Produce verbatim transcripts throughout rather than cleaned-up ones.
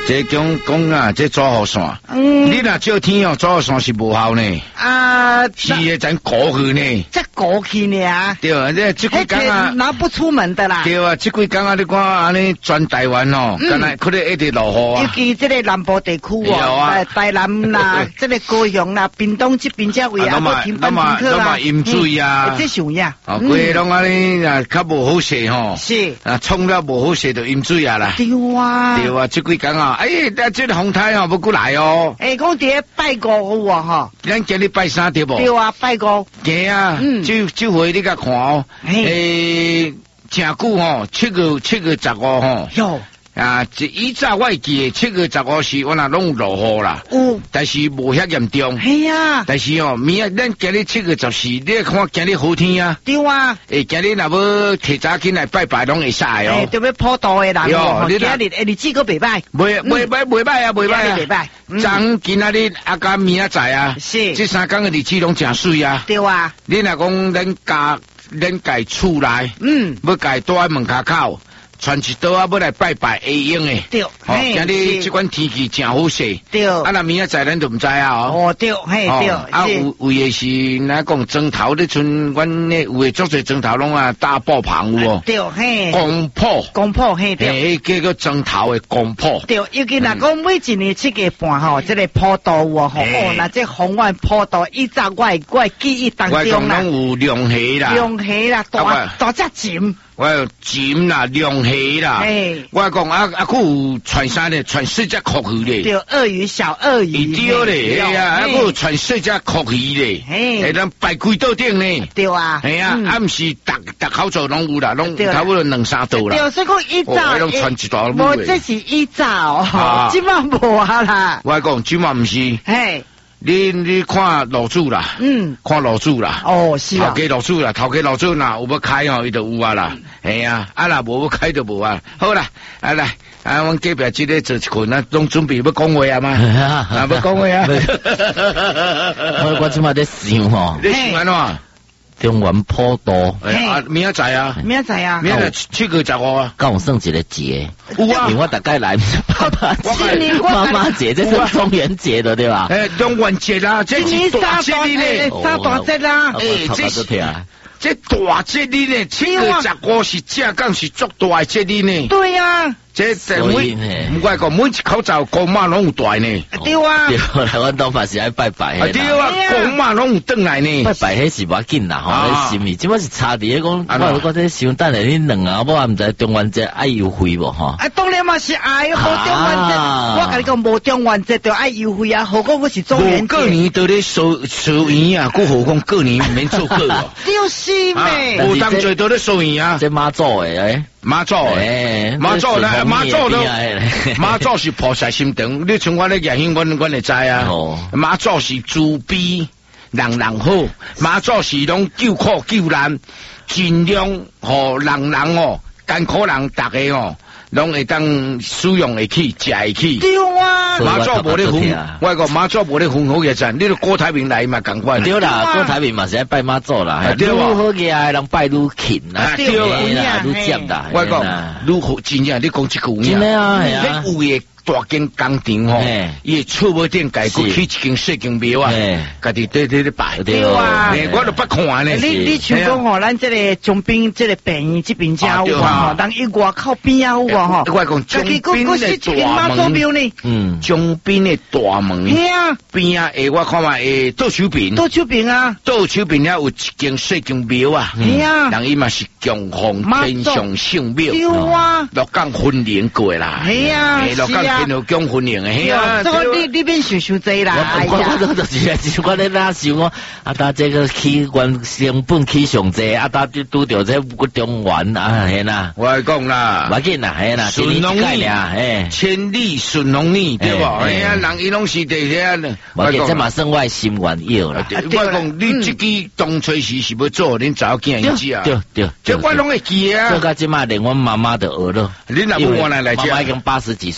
这讲讲啊，这左雨伞， 嗯， 你若照天哦，左雨伞是无效呢。 啊， 是会咱过去呢。 这过去呢？ 对啊，这这几天啊， 拿不出门的啦。 对啊，这几天啊，你看安尼全台湾哦，敢若可能一直落雨啊。 尤其这个南部地区哦，台南啦，这个高雄啦，屏东这边这位啊，都停班停课啦。 淹水啊， 这像呀。 哦，规个拢安尼啊，较无好势吼。 是。 啊，冲了无好势就淹水啊啦。 对啊。 对啊，这几天啊，哎，但这个风台哦，要过来哦。 哎，讲伫拜五啊哈。 咱今日拜三对不？ 对啊，拜五。 对啊，嗯，这这回你甲看哦，诶，真久吼，七月七月十五吼。 哟。 啊，这以早我记七月十五时，我那拢有落雨啦， 有， 但是无遐严重。 系啊， 但是哦，明仔咱今日七月十四，你看今日好天啊。 对啊， 诶，今日若要提早起来拜拜，拢会使哦。 诶，特别普渡的人哦，今日诶日子个袂歹， 袂袂袂袂歹啊，袂歹啊， 袂歹。 昨今仔日啊，甲明仔载啊， 是， 这三天的日子拢真水啊。 对啊， 你若讲咱家咱家厝内，嗯，要家住喺门口口。传一道啊，要来拜拜会用诶。 对， 哦，今日这款天气真好势。 对， 啊，那明仔载咱就唔知啊。 哦，对，嘿，对。 啊，有有诶是，哪讲砖头咧，村阮咧有诶足侪砖头拢啊大爆棚有哦。 对，嘿。 公铺， 公铺，嘿，对。 诶，叫做砖头诶公铺。 对，尤其若讲每一年七月半吼，这个普渡哦，吼，那这红湾普渡以前我我记忆当中啦， 拢有龙虾啦， 龙虾啦，大大只鲫。 我有鲫啦，龙虾啦，我讲啊啊，佮有传山咧，传四只壳鱼咧， 对，鳄鱼、小鳄鱼， 对咧，哎呀，啊，佮有传四只壳鱼咧，哎，咱摆几道顶呢？ 对啊， 哎呀，啊，唔是逐逐口座拢有啦，拢差不多两三道啦。 对，所以讲以早， 拢传一大无这是以早，即嘛无啊啦。 我讲即嘛唔是， 嘿。 你你看楼主啦，嗯，看楼主啦， 哦是啊， 头家楼主啦，头家楼主呐，有要开吼，伊就有啊啦，系啊，啊啦无要开就无啊，好啦，啊来，啊阮隔壁即个做一群啊，拢准备要讲话啊嘛，啊要讲话啊， 我我即马在想吼， 你想安怎？ 中原普渡， 啊明仔载啊， 明仔载啊， 明仔七月十五啊， 刚有算一个节， 有啊， 因为我大概来爸爸节、妈妈节，这是中元节的对吧？ 诶，中元节啦，这是大节呢， 大大节啦， 诶，这是这大节日呢，七月十五是正港是足大的节日呢。 对呀。 这每唔怪讲每一口罩公马拢有大呢， 对啊， 对啦，阮当法是爱拜拜的， 对啊，公马拢有转来呢， 拜拜迄是无要紧啦，吼，心意，即摆是差伫咧讲，我我这想等下你两啊，我也毋知中元节爱优惠无吼？ 啊，当然嘛是爱，无中元节，我甲你讲无中元节就爱优惠啊，何况我是中元节， 过年都咧收收圆啊，更何况过年免做过哦， 就是咩， 有当最都咧收圆啊， 这妈祖的诶。 妈祖诶，妈祖咧，妈祖都，妈祖是菩萨心肠。你像我咧夜兴，阮阮会知啊。妈祖是慈悲，人人好。妈祖是拢救苦救难，尽量互人人哦，艰苦人大家哦，拢会当使用会起，食会起。 对啊， 妈祖无咧分，我讲妈祖无咧分好嘅阵，你都郭台铭来嘛共款。 对啦，郭台铭嘛是爱拜妈祖啦，愈好嘅人拜愈勤啦， 对啦，愈接啦。 我讲愈好真正，你讲即句真诶啊，系啊。大间工厂吼，伊厝无顶家己起一间小间庙啊，家己对对咧拜。 对啊， 我都不看呢。 你你像讲吼，咱这个中滨这个病院这边家有啊，人伊外口边啊有啊吼。 我讲中滨的大门，嗯，中滨的大门， 系啊， 边啊诶，我看嘛诶，倒手边， 倒手边啊， 倒手边了有一间小间庙啊， 系啊， 人伊嘛是供奉天上圣庙， 对啊， 落港婚联过啦， 系啊， 落港天后讲婚联诶，系啊， 所以你你免想想济啦， 我我我就是我咧哪想讲，啊，搭这个起原成本起上济，啊，搭拄着这个中原啊，系啦， 我讲啦， 无紧啦，系啦， 顺龙逆啊，嘿， 千里顺龙逆，对不？哎呀，人伊拢是伫遐， 我讲这嘛算我心愿要啦。 我讲你这支当初时是要做恁查某囝伊知啊？ 对对， 这我拢会记啊。 做到即嘛连阮妈妈都学了， 恁若不原来来妈妈已经八十几岁啊嘛。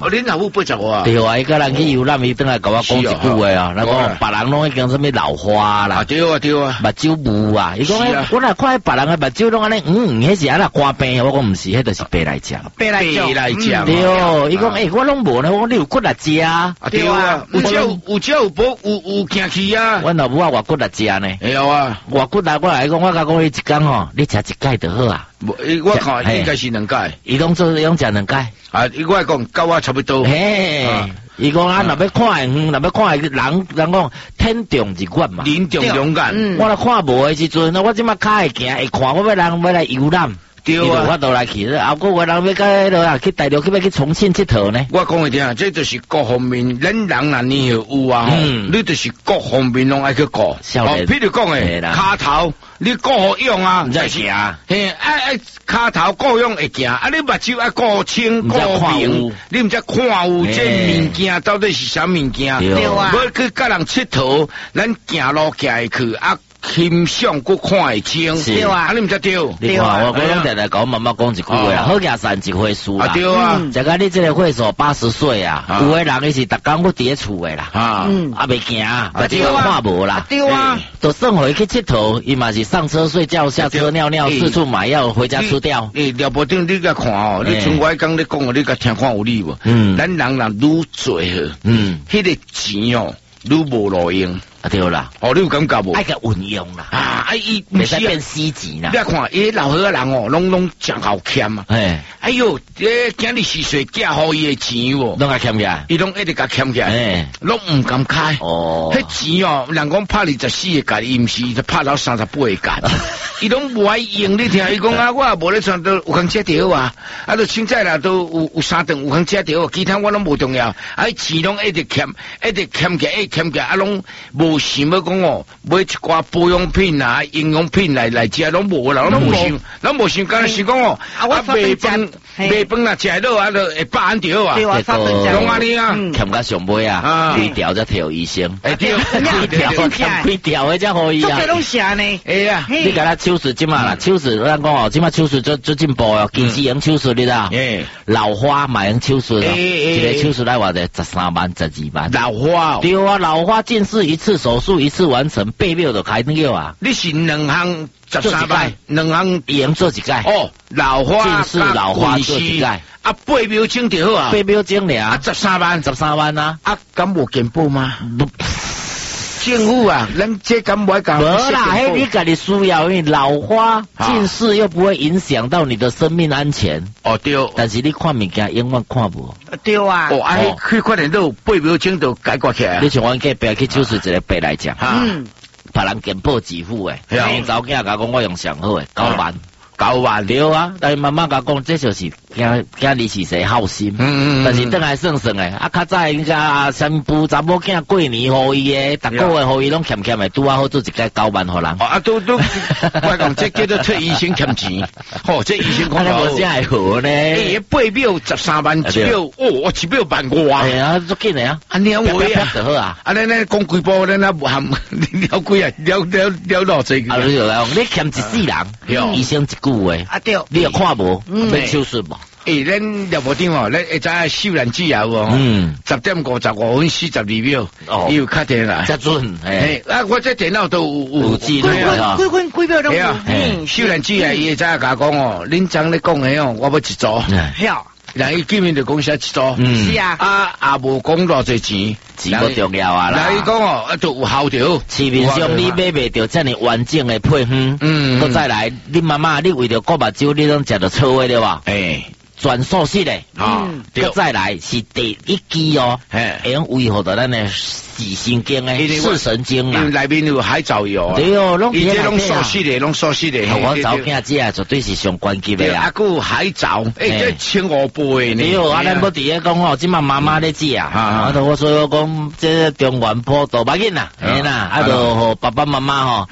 哦，恁老母八十五啊？ 对啊，伊个人去游览，伊等来甲我讲一句话啊，那讲别人拢已经什么老花啦， 对啊对啊， 目睭雾啊，伊讲我若看别人嘅目睭拢安尼，嗯，迄是安那肝病，我讲毋是，迄就是白内障， 白内障来讲， 对哦，伊讲诶，我拢无呢，我讲你有骨力食啊， 对啊，有只有有只有无有有行去啊， 阮老母啊，外骨力食呢， 会啊， 外骨力我来讲，我甲讲伊一工吼，你食一盖就好啊。 我看应该是两盖， 伊拢做用食两盖。 啊，我讲甲我差不多。 嘿，伊讲啊，若要看远，若要看人，人讲天重日远嘛。 人重勇敢。 我来看无的时阵，我即马脚会行，会看，我要人要来游览。对啊，我倒来去，后个有人要甲迄落啊，去大陆去要去重庆佚佗呢。 我讲一听，这就是各方面，咱人若年有啊，你就是各方面拢爱去顾。哦，譬如讲诶，骹头你顾好用啊， 毋才行。 嘿，爱爱骹头顾用会行，啊，你目睭爱顾清顾明，你毋才看有这物件到底是啥物件？ 对啊， 要去甲人佚佗，咱行路行会去啊。欣赏佮看会清， 对啊， 你毋知对？ 你看我我拢定定甲我妈妈讲一句话啊，好行善一回事啦。 对啊， 就甲你这个会所八十岁啊，有的人伊是逐工要伫咧厝诶啦，啊，啊袂行，目睭看无啦。 对啊， 都送回去佚佗，伊嘛是上车睡觉，下车尿尿，四处买药，回家吃掉。 诶，廖部长，你甲看哦，你从我讲你讲哦，你甲听看有理无？嗯，咱人若愈做好，嗯，迄个钱哦，愈无路用。 啊对啦， 哦，你有感觉无？ 爱个运用啦， 啊，啊伊袂使变死钱啦。 你看，伊老岁仔人哦，拢拢真好欠啊。哎，哎哟，诶，今日是谁寄互伊诶钱哦？ 拢甲欠起来， 伊拢一直甲欠起来，哎，拢唔敢开。哦，迄钱哦，人讲拍二十四个价，伊毋是就拍到三十八个价。伊拢无爱用，你听伊讲啊，我也无咧穿，都有空食着啊，啊，都凊彩啦，都有有三顿有空食着，其他我拢无重要。啊，钱拢一直欠，一直欠起，一直欠起，啊，拢无想要讲哦，买一寡保养品啊、营养品来来食，拢无啦，拢无想，拢无想，干是讲哦，啊，卖饭卖饭啦，食落啊，都会饱安着啊， 对啊，三顿食， 拢安尼啊， 欠甲上尾啊，几条才摕医生， 哎对， 几条欠几条的才可以啊， 做拢食呢， 哎呀， 你甲咱手术即马啦，手术咱讲哦，即马手术做做进步哦，近视用手术你啦，老花买用手术，一个手术来偌济十三万、十二万， 老花， 对啊，老花近视一次手术一次完成，八秒就开掉啊！ 你是两项十三万，两项用做一届哦，老花近视老花做一届， 啊八秒钟就好啊， 八秒钟俩， 啊十三万， 十三万啊， 啊敢无健保吗？政府啊，咱这敢不爱讲？ 无啦，嘿，你家己需要，因为老花、近视又不会影响到你的生命安全。 哦对， 但是你看物件永远看无。 对啊。 哦，哎，去可能都八秒钟就解决起来。 你像阮隔壁去手术一个白来讲， 嗯， 别人健保支付诶，因查某囝甲讲我用上好诶，九万。 九万对啊，但是妈妈甲讲，这就是惊惊你是谁好心，嗯嗯，但是等来算算诶，啊，较早人家新妇查某囝过年互伊诶，逐个月互伊拢欠欠诶，拄啊好做一届九万互人。 哦啊，都都，我讲这叫做退医生欠钱，哦，这医生讲无啥会好呢？ 诶，八秒十三万，一秒哦，一秒万外。 哎呀，足紧诶啊！ 啊，了会啊， 就好啊。 啊，咱咱讲几步，咱啊含了几啊，了了了偌济个。 啊，你就来讲，你欠一世人，医生一句。 啊对， 你又看无，要手术无？ 诶，咱廖部长哦，咱会知秀兰之后哦，嗯，十点五十五分四十二秒，哦，又确定啦， 遮准， 诶，啊，我这电脑都有有记录啊，几分几秒都有， 嗯，秀兰之后伊会知甲讲哦，恁昨咧讲诶哦，我要一组， 晓。 人伊见面就讲写一组， 是啊， 啊也无讲偌济钱， 钱不重要啊啦。 人伊讲哦，啊就有效着。 市面上你买袂着遮尔完整的配方，嗯，佮再来，你妈妈你为着顾目睭，你拢食着错位对吧？诶。全素食的，啊，佮再来是第一支哦，会用维护到咱的视神经诶，视神经啦， 内面有海藻油， 对哦，拢伊这拢素食的，拢素食的， 我早囝姐啊，绝对是上关键的啊， 啊，佮海藻，诶，这千五倍呢， 对哦，啊，咱要伫咧讲哦，即马妈妈咧食啊，啊，我所以讲，这中原普渡，要紧啦，嘿啦，啊，就爸爸妈妈吼，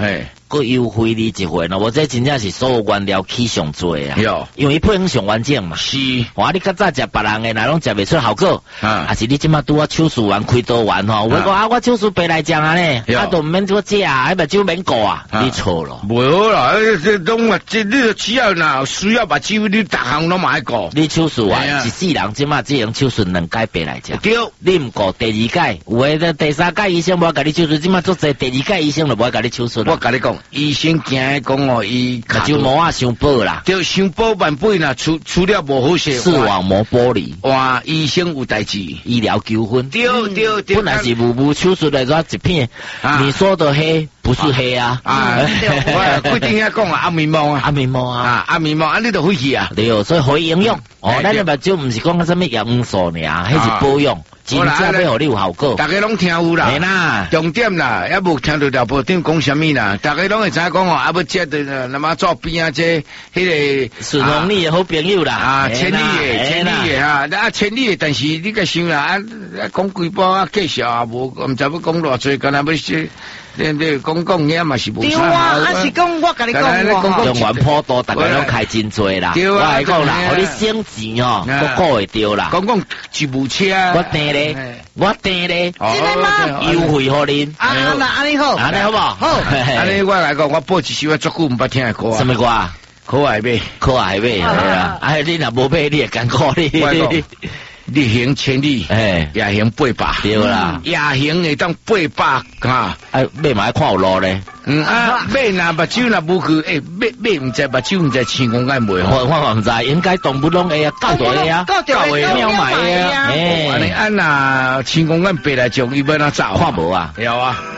佮优惠你一回呢，我这真正是所有原料起上多啊。 有， 因为配方上完整嘛。 是， 哇，你较早食别人诶，哪拢食袂出效果，啊，还是你即马拄啊手术完开刀完吼，我讲啊，我手术白来讲啊呢，啊都毋免做食啊，迄目睭免顾啊，你错咯。 无啦，这拢啊，这你只要若需要目睭，你逐项拢嘛爱顾。 你手术完一世人即马只用手术两届白来讲。 对， 你毋顾第二届，有诶第三届医生无甲你手术，即马做侪第二届医生就无甲你手术。 我甲你讲，医生惊讲哦，伊目睭膜啊伤薄啦， 就伤薄万倍啦，除除了无好势， 视网膜剥离， 哇，医生有代志， 医疗纠纷， 对对对， 本来是无无手术来做一片，你说的黑不是黑啊， 啊，我规定遐讲啊，暗面膜啊， 暗面膜啊， 暗面膜啊，你都废去啊， 对，所以可以应用，哦，咱个目睭毋是讲什么营素尔，迄是保养。真正要互你有效果， 大家拢听有啦， 系啦， 重点啦，也无听到廖部长讲什么啦，大家拢会知影讲哦，啊要接的那么做边啊这迄个顺丰你的好朋友啦， 啊千里的千里的啊，啊千里的，但是你个想啦，啊讲几包啊介绍啊无，毋知要讲偌济，干那要说。对对，讲讲嘢嘛是无啥。对啊，啊是讲我甲你讲我，用完普渡大家拢开真多啦。 对啊， 我来讲啦，互你省钱哦，我顾会着啦。 讲讲一部车， 我订咧，我订咧， 真的吗？ 优惠互恁。 啊，那安尼好， 安尼好无？好， 安尼我来讲，我播一首我足久毋捌听的歌啊。 什么歌啊？ 可爱买， 可爱买，系啊。哎，你若无买，你也艰苦你。 日行千里，哎，夜行八百， 对啦， 夜行会当八百哈， 哎，买嘛要看有路咧， 嗯啊，买若目睭若无去，哎，买买毋知目睭毋知青光爱袂好，我我毋知，应该动不动会啊，够大个啊， 够大个秒买啊， 哎，安尼按若青光眼白来种，伊要哪走？ 看无啊， 有啊。